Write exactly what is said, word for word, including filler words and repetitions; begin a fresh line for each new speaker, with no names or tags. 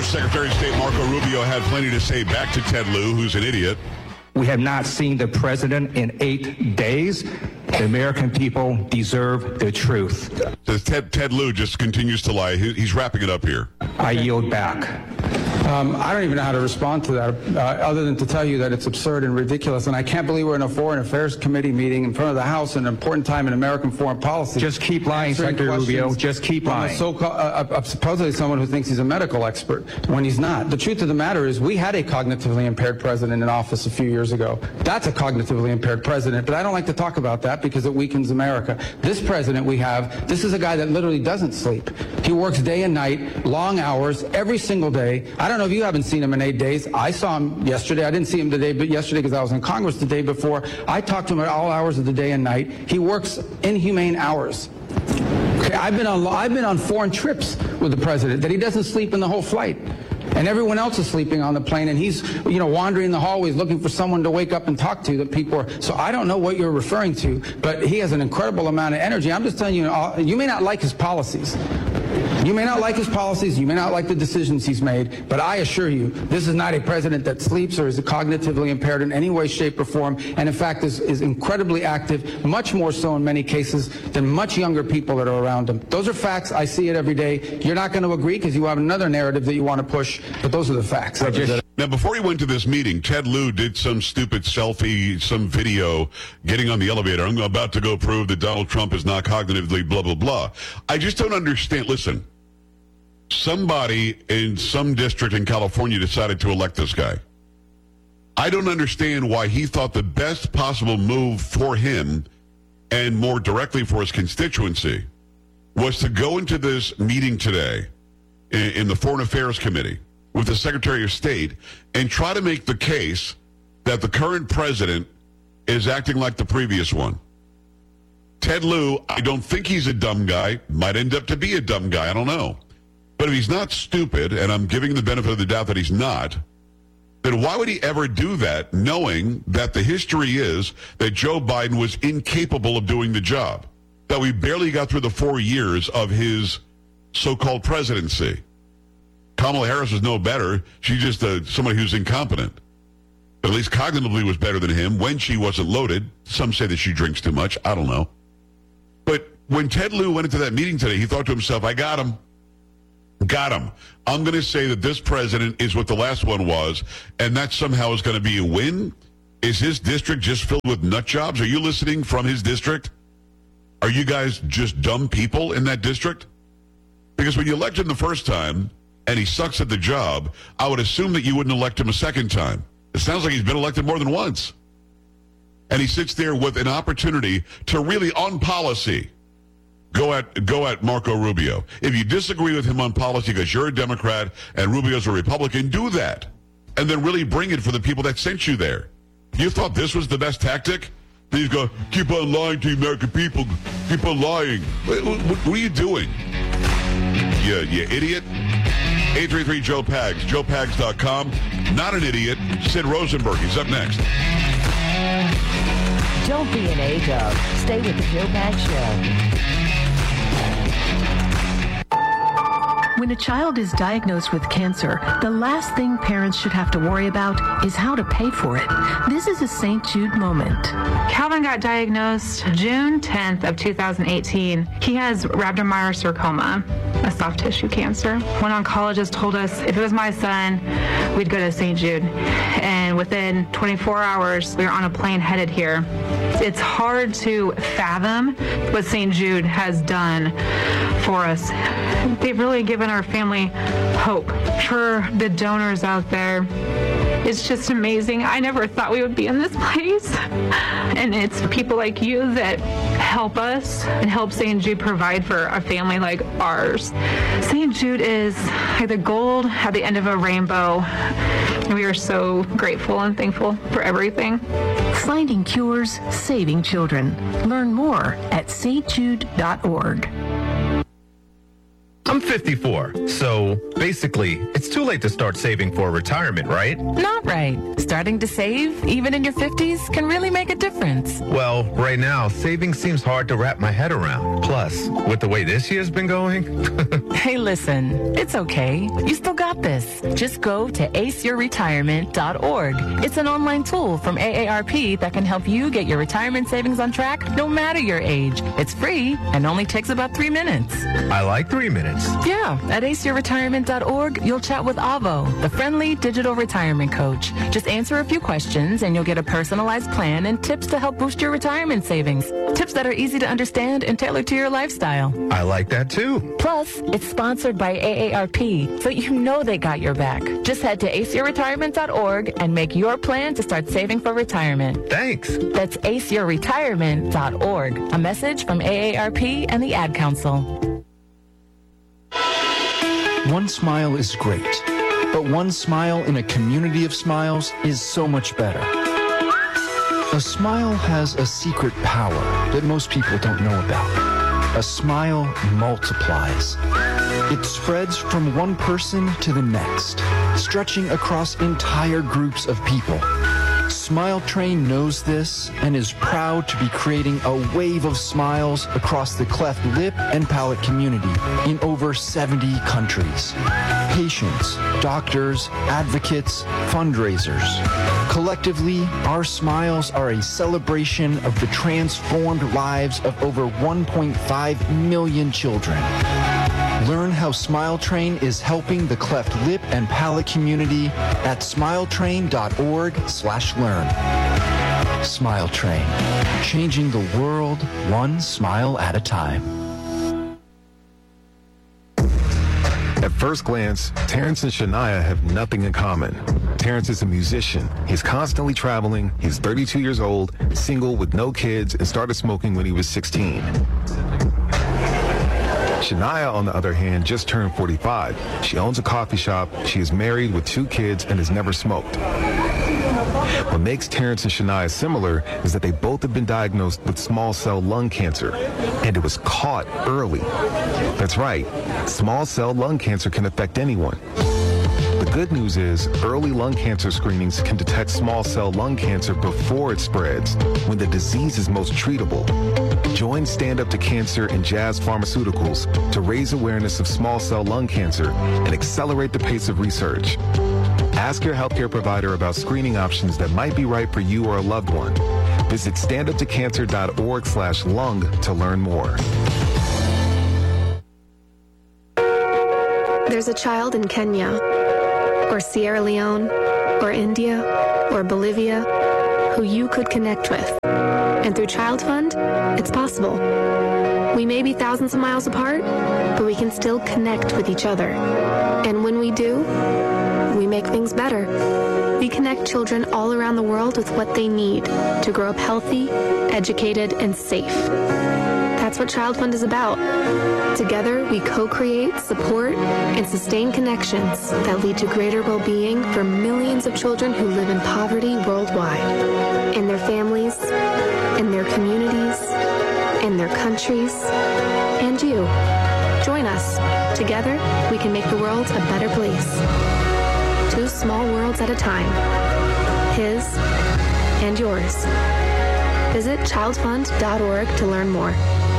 Secretary of State Marco Rubio had plenty to say back to Ted Lieu, who's an idiot.
We have not seen the president in eight days. The American people deserve the truth.
Ted, Ted Lieu just continues to lie. He, he's wrapping it up here.
I yield back.
Um, I don't even know how to respond to that, uh, other than to tell you that it's absurd and ridiculous. And I can't believe we're in a Foreign Affairs Committee meeting in front of the House, an important time in American foreign policy.
Just keep lying, Secretary Rubio. Just keep lying.
So, uh, uh, supposedly someone who thinks he's a medical expert when he's not. The truth of the matter is we had a cognitively impaired president in office a few years ago. That's a cognitively impaired president, but I don't like to talk about that because it weakens America. This president we have, this is a guy that literally doesn't sleep. He works day and night, long hours, every single day. I don't know if you haven't seen him in eight days. I saw him yesterday. I didn't see him today, but yesterday because I was in Congress the day before. I talked to him at all hours of the day and night. He works inhumane hours. Okay, I've been on I've been on foreign trips with the president that he doesn't sleep in the whole flight. And everyone else is sleeping on the plane, and he's, you know, wandering the hallways looking for someone to wake up and talk to. That people are. So I don't know what you're referring to, but he has an incredible amount of energy. I'm just telling you, you may not like his policies. You may not like his policies, you may not like the decisions he's made, but I assure you, this is not a president that sleeps or is cognitively impaired in any way, shape, or form, and in fact is, is incredibly active, much more so in many cases than much younger people that are around him. Those are facts. I see it every day. You're not going to agree because you have another narrative that you want to push, but those are the facts.
I just, now, before he went to this meeting, Ted Lieu did some stupid selfie, some video getting on the elevator. I'm about to go prove that Donald Trump is not cognitively blah, blah, blah. I just don't understand. Listen. Somebody in some district in California decided to elect this guy. I don't understand why he thought the best possible move for him and more directly for his constituency was to go into this meeting today in, in the Foreign Affairs Committee with the Secretary of State and try to make the case that the current president is acting like the previous one. Ted Lieu, I don't think he's a dumb guy. Might end up to be a dumb guy. I don't know. But if he's not stupid, and I'm giving the benefit of the doubt that he's not, then why would he ever do that knowing that the history is that Joe Biden was incapable of doing the job, that we barely got through the four years of his so-called presidency? Kamala Harris is no better. She's just uh, somebody who's incompetent. But at least cognitively was better than him when she wasn't loaded. Some say that she drinks too much. I don't know. But when Ted Lieu went into that meeting today, he thought to himself, I got him. Got him. I'm going to say that this president is what the last one was, and that somehow is going to be a win. Is his district just filled with nut jobs? Are you listening from his district? Are you guys just dumb people in that district? Because when you elect him the first time, and he sucks at the job, I would assume that you wouldn't elect him a second time. It sounds like he's been elected more than once. And he sits there with an opportunity to really, on policy, Go at go at Marco Rubio. If you disagree with him on policy because you're a Democrat and Rubio's a Republican, do that. And then really bring it for the people that sent you there. You thought this was the best tactic? Then you go, keep on lying to the American people. Keep on lying. What, what, what are you doing? You, you idiot. eight three three Joe Pags. Joe Pags dot com. Not an idiot. Sid Rosenberg. He's up next.
Don't be an A-dub. Stay with the Joe Pags Show. When a child is diagnosed with cancer, the last thing parents should have to worry about is how to pay for it. This is a Saint Jude moment.
Calvin got diagnosed June tenth of two thousand eighteen. He has rhabdomyosarcoma, a soft tissue cancer. One oncologist told us if it was my son, we'd go to Saint Jude. And within twenty-four hours, we were on a plane headed here. It's hard to fathom what Saint Jude has done for us. They've really given our family hope. For the donors out there, it's just amazing. I never thought we would be in this place. And it's people like you that help us and help Saint Jude provide for a family like ours. Saint Jude is like the gold at the end of a rainbow. We are so grateful and thankful for everything.
Finding cures, saving children. Learn more at S T jude dot org.
I'm fifty-four, so basically, it's too late to start saving for retirement, right?
Not right. Starting to save, even in your fifties, can really make a difference.
Well, right now, saving seems hard to wrap my head around. Plus, with the way this year's been going...
Hey, listen, it's okay. You still got this. Just go to ace your retirement dot org. It's an online tool from A A R P that can help you get your retirement savings on track no matter your age. It's free and only takes about three minutes.
I like three minutes.
Yeah, at ace your retirement dot org, you'll chat with Avo, the friendly digital retirement coach. Just answer a few questions and you'll get a personalized plan and tips to help boost your retirement savings. Tips that are easy to understand and tailored to your lifestyle.
I like that too.
Plus, it's sponsored by A A R P, so you know they got your back. Just head to ace your retirement dot org and make your plan to start saving for retirement.
Thanks.
That's ace your retirement dot org. A message from A A R P and the Ad Council.
One smile is great, but one smile in a community of smiles is so much better. A smile has a secret power that most people don't know about. A smile multiplies. It spreads from one person to the next, stretching across entire groups of people. Smile Train knows this and is proud to be creating a wave of smiles across the cleft lip and palate community in over seventy countries. Patients, doctors, advocates, fundraisers. Collectively, our smiles are a celebration of the transformed lives of over one point five million children. Learn how Smile Train is helping the cleft lip and palate community at smiletrain dot org slash learn. Smile Train, changing the world one smile at a time.
At first glance, Terrence and Shania have nothing in common. Terrence is a musician. He's constantly traveling. He's thirty-two years old, single with no kids, and started smoking when he was sixteen. Shania, on the other hand, just turned forty-five. She owns a coffee shop, she is married with two kids, and has never smoked. What makes Terrence and Shania similar is that they both have been diagnosed with small cell lung cancer, and it was caught early. That's right, small cell lung cancer can affect anyone. The good news is early lung cancer screenings can detect small cell lung cancer before it spreads, when the disease is most treatable. Join Stand Up to Cancer and Jazz Pharmaceuticals to raise awareness of small cell lung cancer and accelerate the pace of research. Ask your healthcare provider about screening options that might be right for you or a loved one. Visit stand up to cancer dot org slash lung to learn more.
There's a child in Kenya, or Sierra Leone, or India, or Bolivia, who you could connect with. And through Child Fund, it's possible. We may be thousands of miles apart, but we can still connect with each other. And when we do, we make things better. We connect children all around the world with what they need to grow up healthy, educated, and safe. That's what Child Fund is about. Together, we co-create, support, and sustain connections that lead to greater well-being for millions of children who live in poverty worldwide, in their families, in their communities, in their countries, and you. Join us. Together, we can make the world a better place. Two small worlds at a time. His and yours. Visit child fund dot org to learn more.